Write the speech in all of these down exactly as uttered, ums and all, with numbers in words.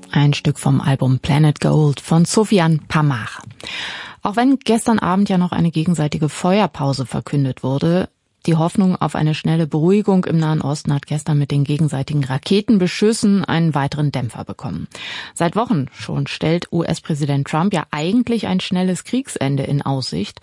Ein Stück vom Album Planet Gold von Sofian Pamar. Auch wenn gestern Abend ja noch eine gegenseitige Feuerpause verkündet wurde, die Hoffnung auf eine schnelle Beruhigung im Nahen Osten hat gestern mit den gegenseitigen Raketenbeschüssen einen weiteren Dämpfer bekommen. Seit Wochen schon stellt U S-Präsident Trump ja eigentlich ein schnelles Kriegsende in Aussicht.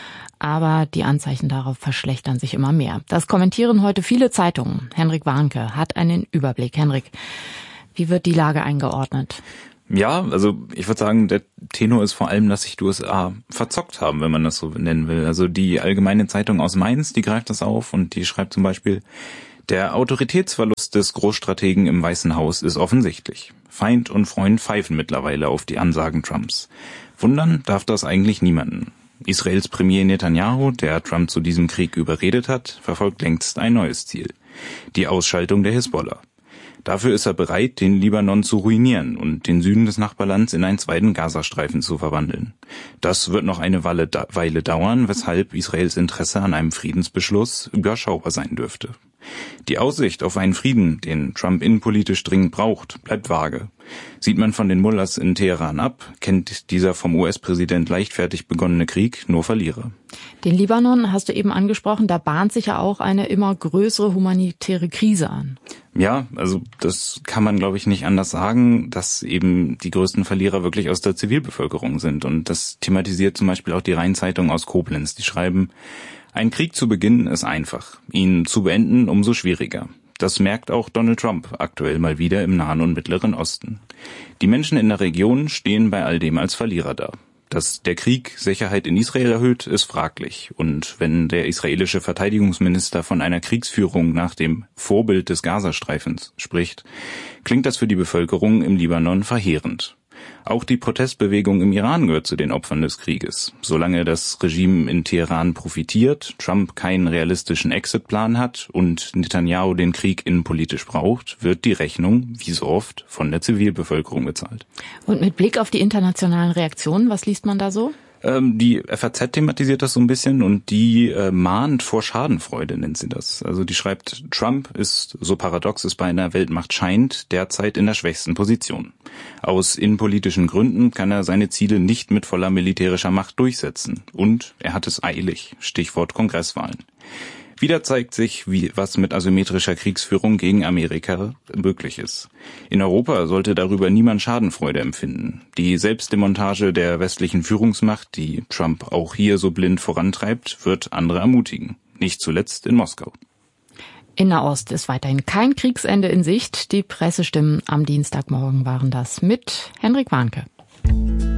Aber die Anzeichen darauf verschlechtern sich immer mehr. Das kommentieren heute viele Zeitungen. Henrik Warnke hat einen Überblick. Henrik, wie wird die Lage eingeordnet? Ja, also ich würde sagen, der Tenor ist vor allem, dass sich die U S A verzockt haben, wenn man das so nennen will. Also die Allgemeine Zeitung aus Mainz, die greift das auf und die schreibt zum Beispiel: Der Autoritätsverlust des Großstrategen im Weißen Haus ist offensichtlich. Feind und Freund pfeifen mittlerweile auf die Ansagen Trumps. Wundern darf das eigentlich niemanden. Israels Premier Netanyahu, der Trump zu diesem Krieg überredet hat, verfolgt längst ein neues Ziel: die Ausschaltung der Hisbollah. Dafür ist er bereit, den Libanon zu ruinieren und den Süden des Nachbarlands in einen zweiten Gazastreifen zu verwandeln. Das wird noch eine Weile dauern, weshalb Israels Interesse an einem Friedensbeschluss überschaubar sein dürfte. Die Aussicht auf einen Frieden, den Trump innenpolitisch dringend braucht, bleibt vage. Sieht man von den Mullahs in Teheran ab, kennt dieser vom U S-Präsident leichtfertig begonnene Krieg nur Verlierer. Den Libanon hast du eben angesprochen, da bahnt sich ja auch eine immer größere humanitäre Krise an. Ja, also das kann man, glaube ich, nicht anders sagen, dass eben die größten Verlierer wirklich aus der Zivilbevölkerung sind. Und das thematisiert zum Beispiel auch die Rheinzeitung aus Koblenz. Die schreiben: Ein Krieg zu beginnen ist einfach, ihn zu beenden umso schwieriger. Das merkt auch Donald Trump aktuell mal wieder im Nahen und Mittleren Osten. Die Menschen in der Region stehen bei all dem als Verlierer da. Dass der Krieg Sicherheit in Israel erhöht, ist fraglich. Und wenn der israelische Verteidigungsminister von einer Kriegsführung nach dem Vorbild des Gazastreifens spricht, klingt das für die Bevölkerung im Libanon verheerend. Auch die Protestbewegung im Iran gehört zu den Opfern des Krieges. Solange das Regime in Teheran profitiert, Trump keinen realistischen Exitplan hat und Netanyahu den Krieg innenpolitisch braucht, wird die Rechnung, wie so oft, von der Zivilbevölkerung bezahlt. Und mit Blick auf die internationalen Reaktionen, was liest man da so? Die F A Z thematisiert das so ein bisschen und die äh, mahnt vor Schadenfreude, nennt sie das. Also die schreibt: Trump ist, so paradox es bei einer Weltmacht scheint, derzeit in der schwächsten Position. Aus innenpolitischen Gründen kann er seine Ziele nicht mit voller militärischer Macht durchsetzen. Und er hat es eilig. Stichwort Kongresswahlen. Wieder zeigt sich, wie was mit asymmetrischer Kriegsführung gegen Amerika möglich ist. In Europa sollte darüber niemand Schadenfreude empfinden. Die Selbstdemontage der westlichen Führungsmacht, die Trump auch hier so blind vorantreibt, wird andere ermutigen. Nicht zuletzt in Moskau. In Nahost ist weiterhin kein Kriegsende in Sicht. Die Pressestimmen am Dienstagmorgen waren das mit Henrik Warnke.